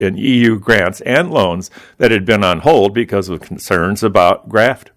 in EU grants and loans that had been on hold because of concerns about graft.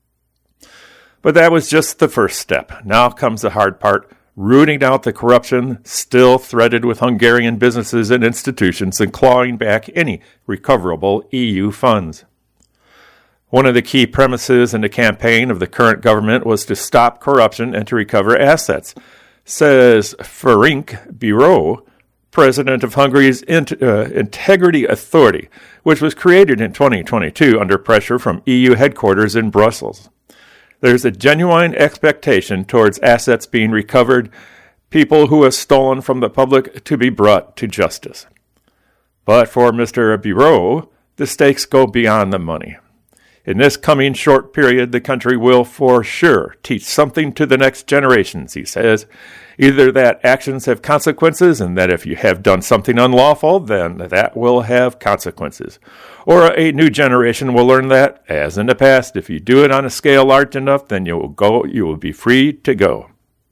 But that was just the first step. Now comes the hard part, rooting out the corruption still threaded with Hungarian businesses and institutions and clawing back any recoverable EU funds. One of the key premises in the campaign of the current government was to stop corruption and to recover assets, says Ferenc Biro, president of Hungary's Integrity Authority, which was created in 2022 under pressure from EU headquarters in Brussels. There's a genuine expectation towards assets being recovered, people who have stolen from the public to be brought to justice. But for Mr. Biro, the stakes go beyond the money. In this coming short period, the country will for sure teach something to the next generations, he says. Either that actions have consequences and that if you have done something unlawful, then that will have consequences. Or a new generation will learn that, as in the past, if you do it on a scale large enough, then you will be free to go.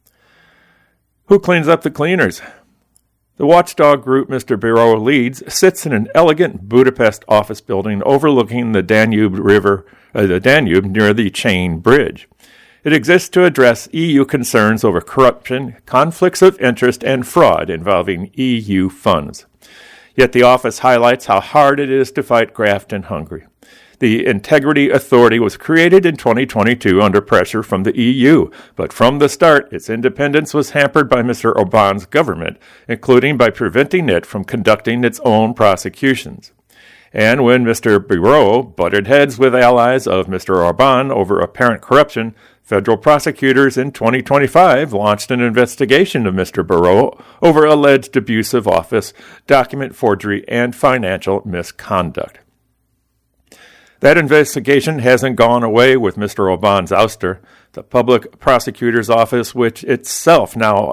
Who cleans up the cleaners? The watchdog group Mr. Biro leads sits in an elegant Budapest office building overlooking the Danube River, near the Chain Bridge. It exists to address EU concerns over corruption, conflicts of interest, and fraud involving EU funds. Yet the office highlights how hard it is to fight graft in Hungary. The Integrity Authority was created in 2022 under pressure from the EU, but from the start, its independence was hampered by Mr. Orbán's government, including by preventing it from conducting its own prosecutions. And when Mr. Biro butted heads with allies of Mr. Orbán over apparent corruption, federal prosecutors in 2025 launched an investigation of Mr. Biro over alleged abuse of office, document forgery, and financial misconduct. That investigation hasn't gone away with Mr. Orbán's ouster. The Public Prosecutor's Office, which is itself now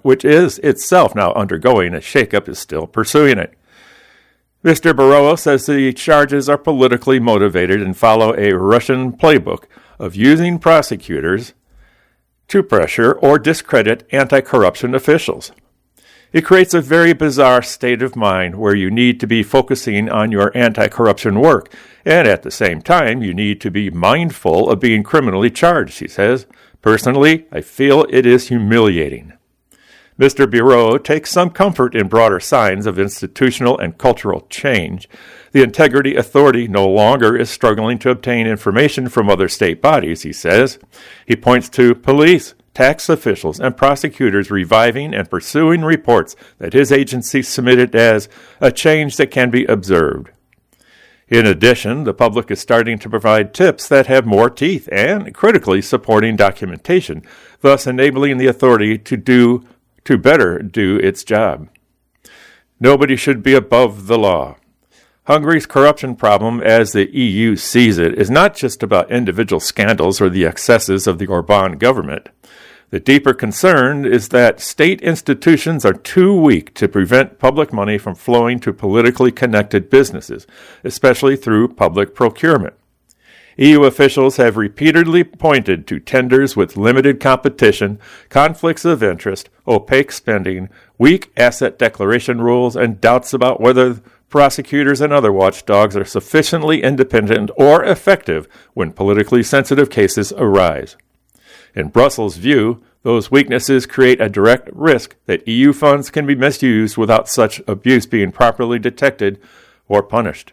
undergoing a shakeup, is still pursuing it. Mr. Biro says the charges are politically motivated and follow a Russian playbook of using prosecutors to pressure or discredit anti-corruption officials. It creates a very bizarre state of mind where you need to be focusing on your anti-corruption work, and at the same time, you need to be mindful of being criminally charged, he says. Personally, I feel it is humiliating. Mr. Biro takes some comfort in broader signs of institutional and cultural change. The Integrity Authority no longer is struggling to obtain information from other state bodies, he says. He points to police, tax officials, and prosecutors reviving and pursuing reports that his agency submitted as a change that can be observed. In addition, the public is starting to provide tips that have more teeth and critically supporting documentation, thus enabling the authority to better do its job. Nobody should be above the law. Hungary's corruption problem, as the EU sees it, is not just about individual scandals or the excesses of the Orbán government. The deeper concern is that state institutions are too weak to prevent public money from flowing to politically connected businesses, especially through public procurement. EU officials have repeatedly pointed to tenders with limited competition, conflicts of interest, opaque spending, weak asset declaration rules, and doubts about whether prosecutors and other watchdogs are sufficiently independent or effective when politically sensitive cases arise. In Brussels' view, those weaknesses create a direct risk that EU funds can be misused without such abuse being properly detected or punished.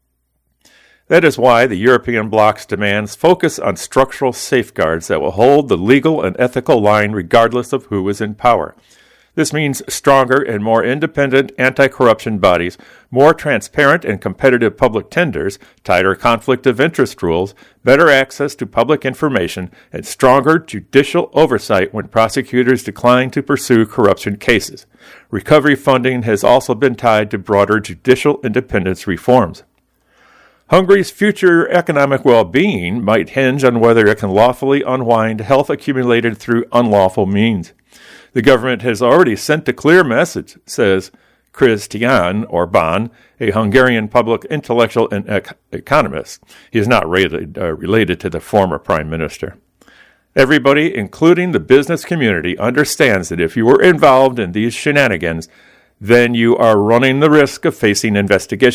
That is why the European bloc's demands focus on structural safeguards that will hold the legal and ethical line regardless of who is in power. This means stronger and more independent anti-corruption bodies, more transparent and competitive public tenders, tighter conflict of interest rules, better access to public information, and stronger judicial oversight when prosecutors decline to pursue corruption cases. Recovery funding has also been tied to broader judicial independence reforms. Hungary's future economic well-being might hinge on whether it can lawfully unwind health accumulated through unlawful means. The government has already sent a clear message, says Krisztián Orbán, a Hungarian public intellectual and economist. He is not related to the former prime minister. Everybody, including the business community, understands that if you were involved in these shenanigans, then you are running the risk of facing investigation